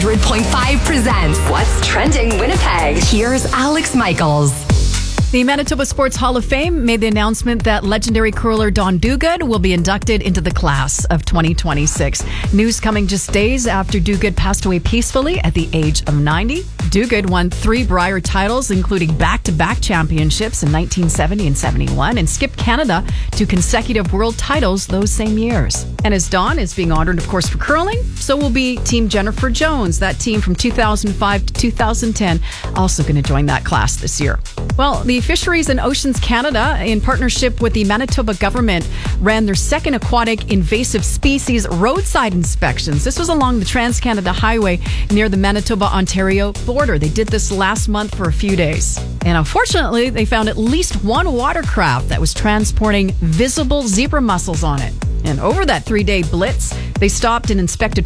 100.5 presents What's Trending Winnipeg. Here's Alex Michaels. The Manitoba Sports Hall of Fame made the announcement that legendary curler Don Duguid will be inducted into the class of 2026. News coming just days after Duguid passed away peacefully at the age of 90. Duguid won 3 Brier titles, including back-to-back championships in 1970 and 71, and skipped Canada to consecutive world titles those same years. And as Don is being honored, of course, for curling, so will be Team Jennifer Jones, that team from 2005 to 2010, also going to join that class this year. Well, the Fisheries and Oceans Canada, in partnership with the Manitoba government, ran their second aquatic invasive species roadside inspections. This was along the Trans-Canada Highway near the Manitoba-Ontario border. They did this last month for a few days. And unfortunately, they found at least one watercraft that was transporting visible zebra mussels on it. And over that 3-day blitz, they stopped and inspected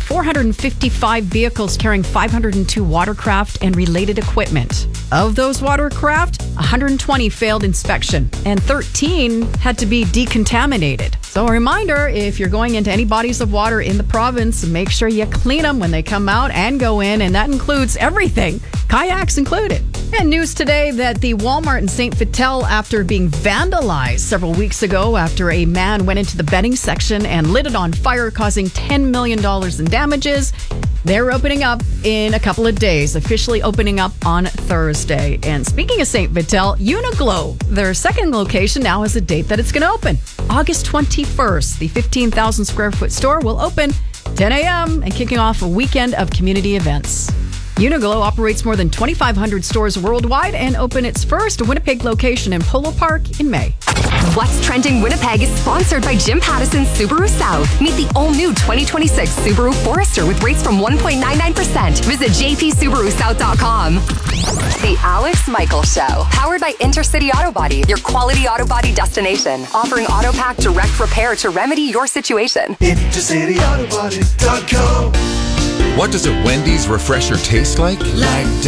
455 vehicles carrying 502 watercraft and related equipment. Of those watercraft, 120 failed inspection and 13 had to be decontaminated. So a reminder, if you're going into any bodies of water in the province, make sure you clean them when they come out and go in, and that includes everything, kayaks included. And news today that the Walmart in St. Vital, after being vandalized several weeks ago after a man went into the bedding section and lit it on fire, causing $10 million in damages, they're opening up in a couple of days, officially opening up on Thursday. And speaking of St. Vital, Uniqlo, their second location now has a date that it's going to open. August 21st, the 15,000 square foot store will open 10 a.m. and kicking off a weekend of community events. Uniqlo operates more than 2,500 stores worldwide and opened its first Winnipeg location in Polo Park in May. What's Trending Winnipeg is sponsored by Jim Pattison Subaru South. Meet the all-new 2026 Subaru Forester with rates from 1.99%. Visit jpsubarusouth.com. The Alex Michaels Show. Powered by Intercity Auto Body, your quality auto body destination. Offering AutoPack direct repair to remedy your situation. IntercityAutoBody.com. What does a Wendy's refresher taste like? Like